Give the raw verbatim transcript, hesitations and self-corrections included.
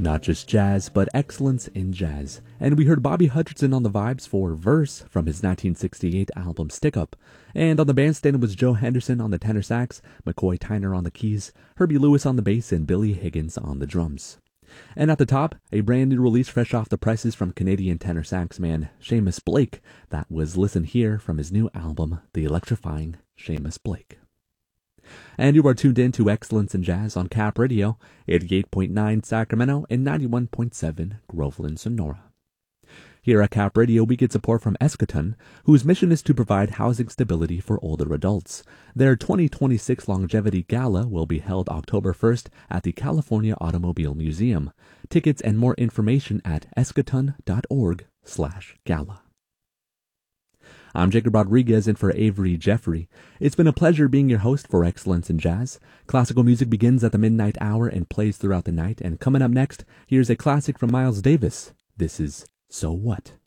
Not just jazz, but excellence in jazz. And we heard Bobby Hutcherson on the vibes for Verse from his nineteen sixty-eight album Stick Up. And on the bandstand was Joe Henderson on the tenor sax, McCoy Tyner on the keys, Herbie Lewis on the bass, and Billy Higgins on the drums. And at the top, a brand new release fresh off the presses from Canadian tenor sax man Seamus Blake. That was Listen Here from his new album, The Electrifying Seamus Blake. And you are tuned in to Excellence in Jazz on Cap Radio, eighty-eight point nine Sacramento and ninety-one point seven Groveland, Sonora. Here at Cap Radio, we get support from Eschaton, whose mission is to provide housing stability for older adults. Their twenty twenty-six Longevity Gala will be held October first at the California Automobile Museum. Tickets and more information at eschaton.org slash gala. I'm Jacob Rodriguez in for Avery Jeffrey. It's been a pleasure being your host for Excellence in Jazz. Classical music begins at the midnight hour and plays throughout the night. And coming up next, here's a classic from Miles Davis. This is So What?